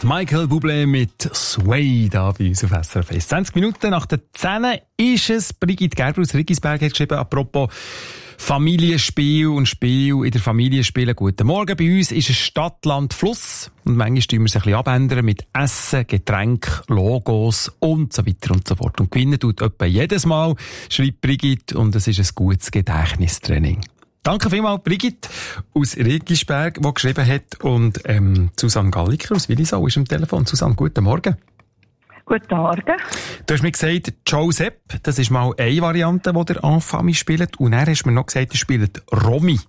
Michael Bublé mit Sway da bei uns auf SRF 1. 20 Minuten nach der 10 ist es. Brigitte Gerber aus Riggisberg hat geschrieben, apropos Familienspiel und Spiel in der Familie spielen. Guten Morgen. Bei uns ist es Stadt, Land, Fluss. Und manchmal tun wir es ein bisschen abändern mit Essen, Getränk, Logos und so weiter und so fort. Und gewinnen tut etwa jedes Mal, schreibt Brigitte, und es ist ein gutes Gedächtnistraining. Danke vielmals, Brigitte aus Riggisberg, die geschrieben hat. Und Susanne Galliker aus Willisau ist am Telefon. Susanne, guten Morgen. Guten Morgen. Du hast mir gesagt, Joseph, das ist mal eine Variante, die der Enfami spielt. Und dann hast du mir noch gesagt, er spielt Romy.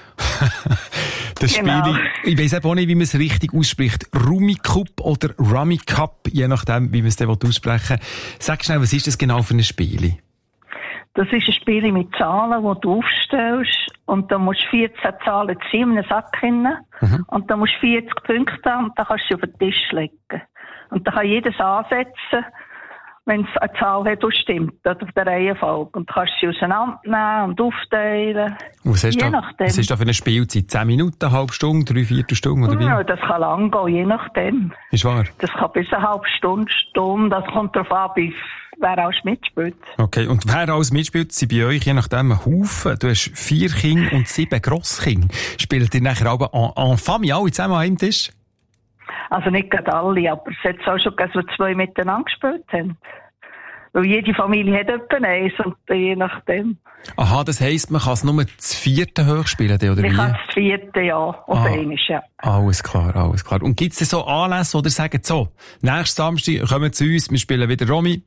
Das genau. Spiel, ich weiss auch nicht, wie man es richtig ausspricht. Rummy Cup oder Rummy Cup, je nachdem, wie man es dann aussprechen will. Sag schnell, was ist das genau für ein Spiel? Das ist ein Spiel mit Zahlen, die du aufstellst. Und da musst du 14 Zahlen ziehen in einen Sack hinein. Und da musst du 40 Punkte haben und dann kannst du sie auf den Tisch legen. Und dann kann jedes ansetzen, wenn es eine Zahl hat, die stimmt, oder auf der Reihenfolge. Und dann kannst du sie auseinandernehmen und aufteilen. Je nachdem. Was ist da für eine Spielzeit? 10 Minuten, eine halbe Stunde, 3/4 Stunde? Oder wie? Ja, das kann lang gehen, je nachdem. Ist wahr? Das kann bis eine halbe Stunde. Das kommt darauf an, bis wer alles mitspielt. Okay, und wer alles mitspielt, sind bei euch je nachdem ein Haufen. Du hast 4 Kinder und 7 Grosskinder. Spielt ihr nachher aber en famille alle zusammen an einem Tisch? Also nicht gerade alle, aber es hat auch schon gegeben, dass 2 miteinander gespielt haben. Weil jede Familie hat etwa eins und je nachdem. Aha, das heisst, man kann es nur das 4. hochspielen, oder wie? Ich kann das 4. ja, oder eines, ja. Alles klar, alles klar. Und gibt es so Anlässe, oder sagen so, nächsten Samstag kommen zu uns, wir spielen wieder Romy?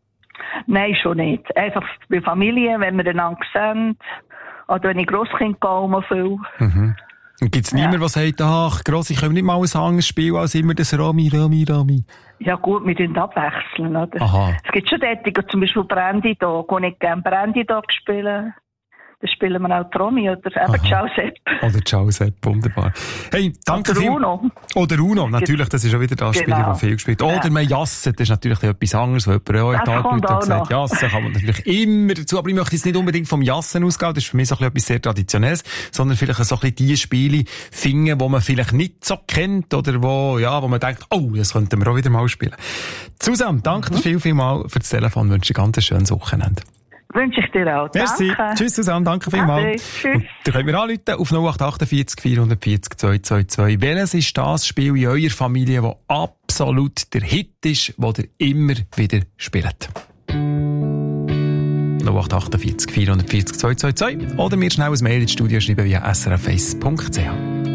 Nein, schon nicht. Einfach bei Familie, wenn wir einander sehen, oder wenn ich Grosskind gehe, viel. Und gibt's niemanden, der sagt, ach, Grossi, können wir nicht mal ein anderes Spiel als immer das Romy? Ja gut, wir tun abwechseln, oder? Aha. Es gibt schon Tätige, zum Beispiel Brandy Dog, wo ich gerne Brandy Dog spielen. Dann spielen wir auch Romy oder eben Ciao Sepp. Oder Ciao Sepp, wunderbar. Hey, danke oder Uno. Oder Uno, natürlich, das ist auch wieder das Spiel, das viel gespielt wird. Oder man Jassen, das ist natürlich etwas anderes, wo jemand auch einen Tag sagt, Jassen kann man natürlich immer dazu, aber ich möchte jetzt nicht unbedingt vom Jassen ausgehen, das ist für mich so etwas sehr Traditionelles, sondern vielleicht so ein bisschen die Spiele finden, die man vielleicht nicht so kennt oder wo man denkt, oh, das könnten wir auch wieder mal spielen. Susanne, danke dir vielmals für das Telefon, wünsche dir ein ganz schönes Wochenende. Wünsche ich dir auch. Merci. Danke. Tschüss, Susanne. Danke vielmals. Tschüss. Dann könnt ihr anrufen auf 0848 440 222. Welches ist das Spiel in eurer Familie, das absolut der Hit ist, das ihr immer wieder spielt? 0848 440 222. Oder mir schnell ein Mail ins Studio schreiben via srf1.ch.